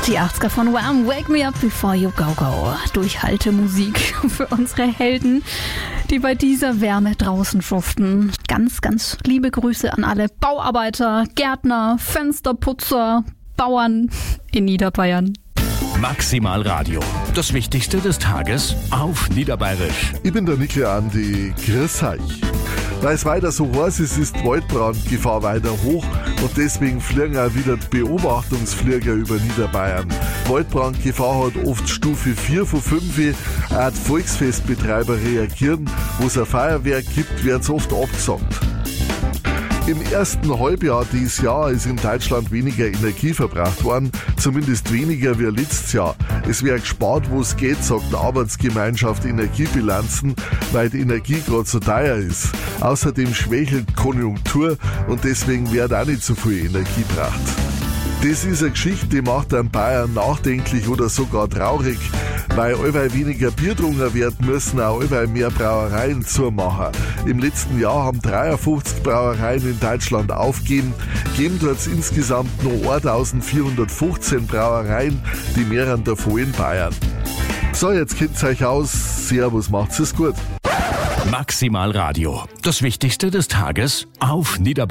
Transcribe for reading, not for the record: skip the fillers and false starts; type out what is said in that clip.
Die 80er von Wham! Wake Me Up Before You Go Go. Durchhaltemusik für unsere Helden, die bei dieser Wärme draußen schuften. Ganz, ganz liebe Grüße an alle Bauarbeiter, Gärtner, Fensterputzer, Bauern in Niederbayern. Maximal Radio. Das Wichtigste des Tages auf Niederbayerisch. Ich bin der Nikle Andi. Grüß euch. Weil es weiter so heiß ist, ist die Waldbrandgefahr weiter hoch und deswegen fliegen auch wieder die Beobachtungsflieger über Niederbayern. Waldbrandgefahr hat oft Stufe 4 von 5. Auch die Volksfestbetreiber reagieren. Wo es ein Feuerwerk gibt, wird es oft abgesagt. Im ersten Halbjahr dieses Jahr ist in Deutschland weniger Energie verbraucht worden, zumindest weniger wie letztes Jahr. Es wird gespart, wo es geht, sagt die Arbeitsgemeinschaft Energiebilanzen, weil die Energie gerade so teuer ist. Außerdem schwächelt die Konjunktur und deswegen wird auch nicht so viel Energie gebraucht. Das ist eine Geschichte, die macht einen Bayern nachdenklich oder sogar traurig, weil allweil weniger Bier getrunken werden müssen, auch allweil mehr Brauereien zumachen. Im letzten Jahr haben 53 Brauereien in Deutschland aufgegeben. Geben dort insgesamt noch 1415 Brauereien, die mehreren davon in Bayern. So, jetzt kennt's euch aus. Servus, macht's es gut. Maximal Radio. Das Wichtigste des Tages auf Niederbayerisch.